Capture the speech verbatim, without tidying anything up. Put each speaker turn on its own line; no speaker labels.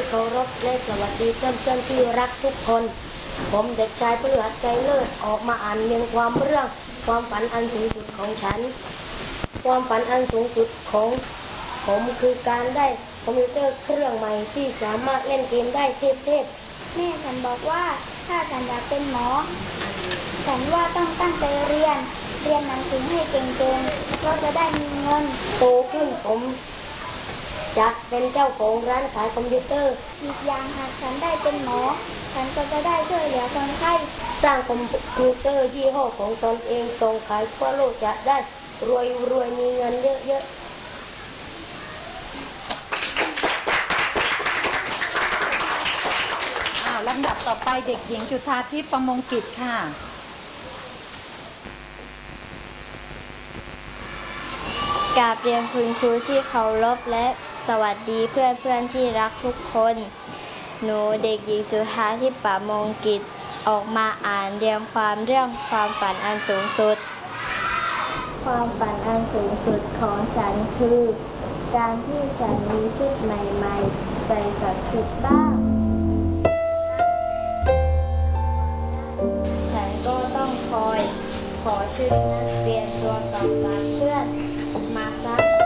เคารพและสวัสดีเพื่อนๆที่รักทุกคนผมเด็กชายพฤหัสใจเลิศออกมาอ่านเรียงความเรื่องความฝันอันสูงสุดของฉันความฝันอันสูงสุดของผมคือการได้คอมพิวเตอร์เครื่องใหม่ที่สามารถเล่นเกมได้เทพๆ
แม่ฉันบอกว่าถ้าฉันอยากเป็นหมอฉันว่าต้องตั้งใจเรียนเรียนหนังสือให้เก่งๆเราจะได้มีเงิน
โตขึ้นผมจะเป็นเจ้าของร้านขายคอมพิวเตอร์
อีกอย่างหากฉันได้เป็นหมอฉันก็จะได้ช่วยเหลือคนไข้
สร้างคอมพิวเตอร์ยี่ห้อของตนเองส่งขายทั่วโลกจะได้รวยรวยมีเงินเยอะ
ๆอ้าวลำดับต่อไปเด็กหญิงจุฑาทิพย์ประมงกิจค่ะ
กราบเรียนคุณครูที่เคารพและสวัสดีเพื่อนเพื่อนที่รักทุกคนหนูเด็กหญิงจุฑาทิพย์ประมงกิจออกมาอ่านเรียงความเรื่องความฝันอันสูงสุดความฝันอันสูงสุดของฉันคือการที่ฉันมีชุดใหม่ๆใส่สักชุดบ้างฉันก็ต้องคอยขอชุดนักเรียนตัวเก่าจากเพื่อนมาซัก